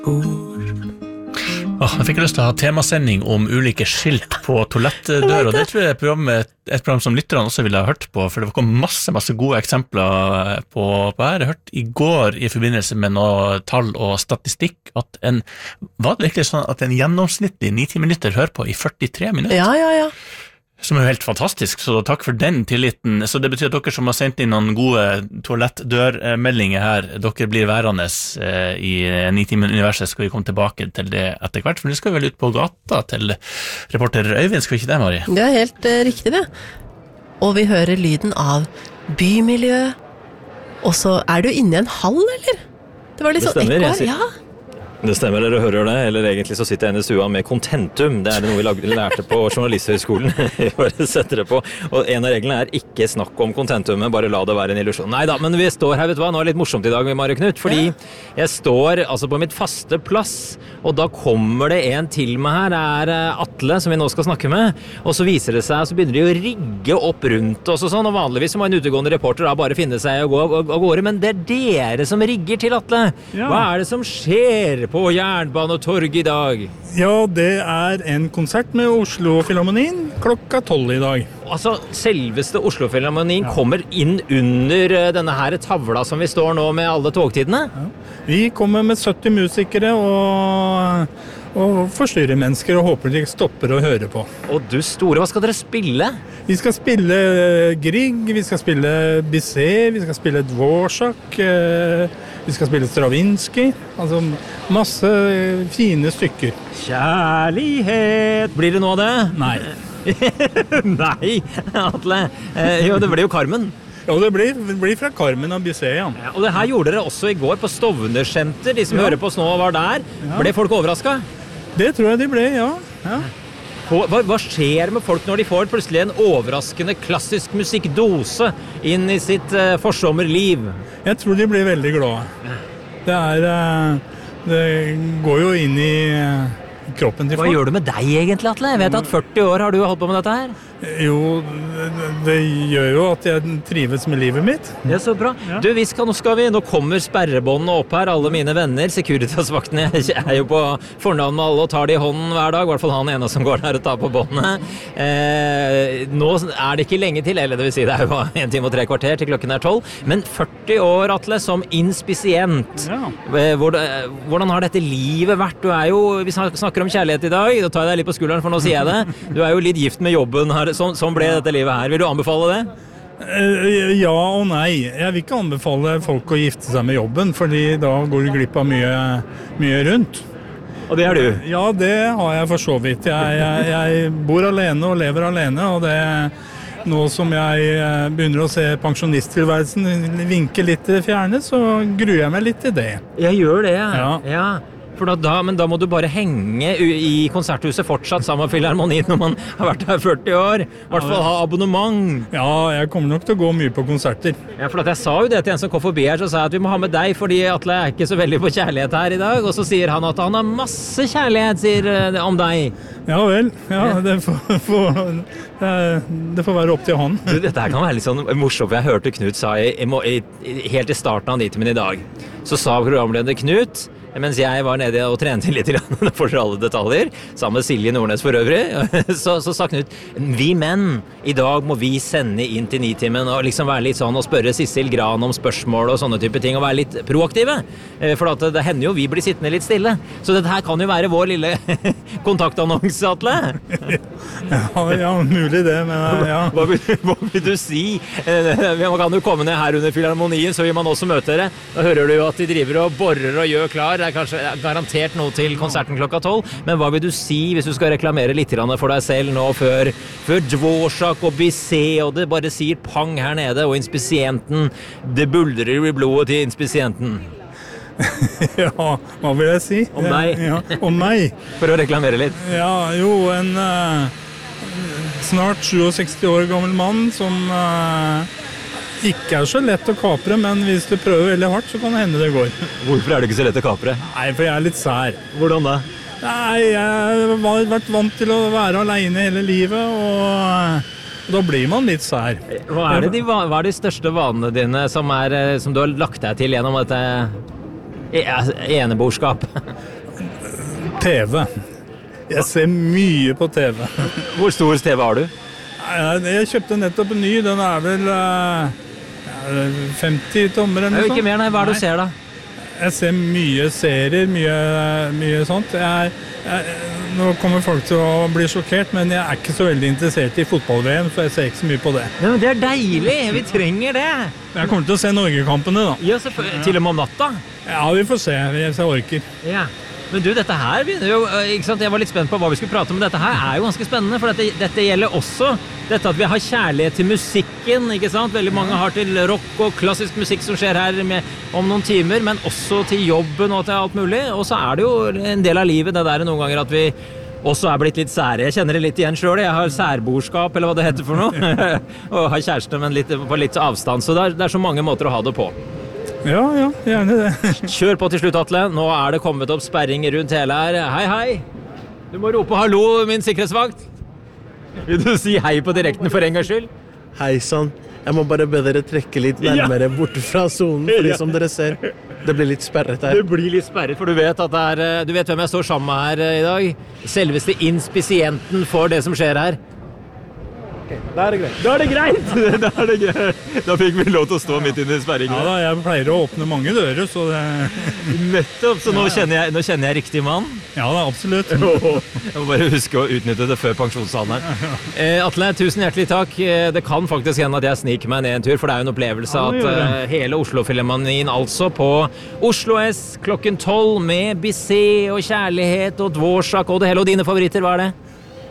Jeg fikk lyst til å ha temasending om ulike skilt på toalettdør, og det tror jeg er et program som lytterne også ville ha hørt på, for det kom masse gode eksempler på her. Jeg hørte i går i forbindelse med noe tall og statistikk at var det virkelig sånn at en gjennomsnittlig 90 minutter hører på i 43 minutter? Ja. Som jo helt fantastisk, så takk for den tilliten. Så det betyr at dere som har sendt inn noen gode toalettdørmeldinger her, dere blir værende i Nitimen-universet, skal vi komme tilbake til det etter hvert, for nå skal vi vel ut på gata til reporter Øyvind, skal vi ikke det, Mari? Det er helt riktig det. Og vi hører lyden av bymiljø, og så er du inne i en hall, eller? Det var litt sånn ekko her, ja. Det stemmer, dere hører det, eller egentlig så sitter jeg inne i stua med kontentum. Det er noe vi lærte på journalisthøgskolen. Jeg bare setter det på. Og en av reglene er ikke snakk om kontentumet, bare la det være en illusjon. Neida, men vi står her, vet du hva, nå er det litt morsomt i dag med Mari Knut, fordi jeg står altså på mitt faste plass, og da kommer det en til meg her, det er Atle, som vi nå skal snakke med, og så viser det seg, så begynner de å rigge opp rundt oss og sånn, og vanligvis så må en utegående reporter da bare finne seg og gå av gårde, men det er dere som rigger til Atle. Hva er det som skjer på Jernbanetorget i dag? Ja, det er en konsert med Oslo-Filharmonien klokka 12 i dag. Altså, selveste Oslo-Filharmonien kommer inn under denne her tavla som vi står nå med alle togtidene? Ja. Vi kommer med 70 musikere og forstyrrer mennesker og håper de stopper å høre på. Og du store, hva skal dere spille? Vi skal spille Grieg, vi skal spille Bizet, vi skal spille Dvorak, vi skal spille Stravinsky, altså masse fine stykker. Kjærlighet! Blir det noe av det? Nei. Nei, Atle. Jo, det blir jo Carmen. Ja, det blir fra Carmen og Bizet, ja. Og det her gjorde dere også i går på Stovner Senter. De som hører på oss nå var der. Ja. Ble folk overrasket? Det tror jeg de ble, ja. Hva skjer med folk når de får plutselig en overraskende klassisk musikkdose inn i sitt forsommerliv? Jeg tror de blir veldig glade. Det går jo inn i kroppen til folk. Hva gjør du med deg egentlig, Atle? Jeg vet at 40 år har du holdt på med dette her. Jo, det gjør jo at jeg trives med livet mitt. Det er så bra. Ja. Du, nå kommer sperrebåndene opp her, alle mine venner, Securitas-vaktene, jeg er jo på fornavn med alle og tar de i hånden hver dag, i hvert fall han ene som går der og tar på båndene. Nå er det ikke lenge til, eller det vil si det er jo 1 time og 3 kvarter til klokken er 12, men 40 år, Atle, som inspisient. Ja. Hvordan har dette livet vært? Vi snakker om kjærlighet i dag, da tar jeg deg litt på skulderen, for nå sier jeg det. Du er jo litt gift med jobben her. Sånn ble dette livet her. Vil du anbefale det? Ja og nei. Jeg vil ikke anbefale folk å gifte seg med jobben, fordi da går du glipp av mye rundt. Og det er du? Ja, det har jeg for så vidt. Jeg bor alene og lever alene, og nå som jeg begynner å se pensjonisttilværelsen vinke litt til det fjerne, så gruer jeg meg litt til det. Jeg gjør det, ja. Men da må du bare henge i konserthuset fortsatt sammen med Filharmonien når man har vært her 40 år. I hvert fall ha abonnement. Ja, jeg kommer nok til å gå mye på konserter. Ja, for jeg sa jo det til en som kom forbi her, så sa jeg at vi må ha med deg, fordi Atle er ikke så veldig på kjærlighet her i dag. Og så sier han at han har masse kjærlighet, sier om deg. Ja vel, det får være opp til han. Du, dette her kan være litt sånn morsomt. Jeg hørte Knut sa helt i starten av Nitimen i dag, så sa programleder Knut, mens jeg var nede og trente litt for alle detaljer, sammen med Silje Nordnes for øvrig, så sa Knut, vi menn, i dag må vi sende inn til Nitimen og liksom være litt sånn og spørre Sissel Gran om spørsmål og sånne type ting, og være litt proaktive, for at det hender jo vi blir sittende litt stille. Så dette her kan jo være vår lille kontaktannonse, Atle. Ja, mulig det, men ja. Hva vil du si? Man kan jo komme ned her under Filharmonien, så vil man også møte dere. Da hører du jo at de driver og borrer og gjør klar. Det er kanskje garantert noe til konserten klokka 12, men hva vil du si hvis du skal reklamere litt for deg selv nå før Dvorak og Bizet, og det bare sier pang her nede, og inspisienten, det buldrer i blodet til inspisienten? Ja, hva vil jeg si? Om deg? Ja, om meg. For å reklamere litt. Ja, jo, en snart 67 år gammel mann som ikke er så lett å kapre, men hvis du prøver veldig hardt, så kan det hende det går. Hvorfor er det ikke så lett å kapre? Nei, for jeg er litt sær. Hvordan da? Nei, jeg har vært vant til å være alene hele livet, og da blir man litt sær. Hva er de største vanene dine som du har lagt deg til gjennom dette eneboerskap? TV. Jeg ser mye på TV. Hvor stor TV har du? Jeg kjøpte nettopp en ny, den vel 50 tommer eller noe sånt. Ikke mer, nei, hva er det du ser da? Jeg ser mye serier, mye sånt. Nå kommer folk til å bli sjokkert, men jeg ikke så veldig interessert i fotball-VM, så jeg ser ikke så mye på det. Ja, men det deilig, vi trenger det. Jeg kommer til å se Norge-kampene da. Ja, til og med om natta? Ja, vi får se, hvis jeg orker. Ja. Men du, dette her begynner jo, ikke sant? Jeg var litt spent på hva vi skulle prate om, men dette her jo ganske spennende, for dette gjelder også dette at vi har kjærlighet til musikken, ikke sant? Veldig mange har til rock og klassisk musikk som skjer her om noen timer, men også til jobben og til alt mulig, og så det jo en del av livet det der noen ganger at vi også blitt litt sære. Jeg kjenner det litt igjen selv, jeg har særborskap, eller hva det heter for noe, og har kjæreste, men på litt avstand, så det så mange måter å ha det på. Ja, gjerne det. Kjør på til slutt, Atle. Nå det kommet opp sperring rundt hele her. Hei, hei. Du må rope hallo, min sikkerhetsvakt. Vil du si hei på direkten for en gangs skyld? Hei sann. Jeg må bare be dere trekke litt nærmere bort fra zonen, fordi som dere ser, det blir litt sperret her. Det blir litt sperret, for du vet at du vet hvem jeg står sammen med her i dag? Selveste inspisienten for det som skjer her. Da det greit. Da det greit. Da fikk vi lov til å stå midt inne i sperringen. Ja da, jeg pleier å åpne mange dører, så det... Nettopp, så nå kjenner jeg riktig mann. Ja da, absolutt. Jeg må bare huske å utnytte det før pensjonsalderen. Atle, tusen hjertelig takk. Det kan faktisk hende at jeg sniker meg ned en tur, for det jo en opplevelse at hele Oslo-filharmonien altså på Oslo S klokken 12 med Bizet og Kjærlighet og Dvorsak og det hele, og dine favoritter, hva det?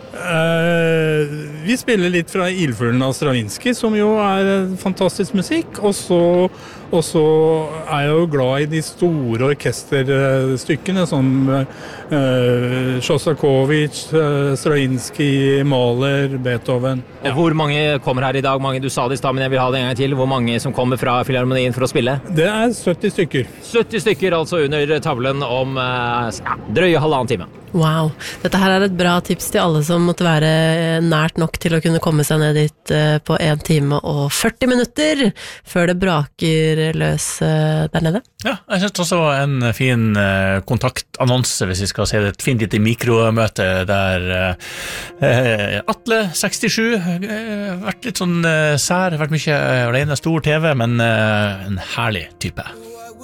Vi spiller litt fra Ildfuglen av Stravinsky, som jo fantastisk musikk, og så jeg jo glad i de store orkesterstykkene som Sjostakovitsj, Stravinsky, Mahler, Beethoven. Og hvor mange kommer her i dag? Mange, du sa det i stad, men jeg vil ha det en gang til. Hvor mange som kommer fra Filharmonien for å spille? Det 70 stykker. 70 stykker altså under tavlen om drøye halvannen time. Wow. Dette her et bra tips til alle som måtte være nært nok til å kunne komme seg ned dit på 1 time og 40 minutter før det braker løs der nede. Ja, jeg synes også en fin kontaktannonse, hvis vi skal si det, et fint lite mikromøte der Atle, 67, vært litt sånn sær, vært mye alene, stor TV, men en herlig type.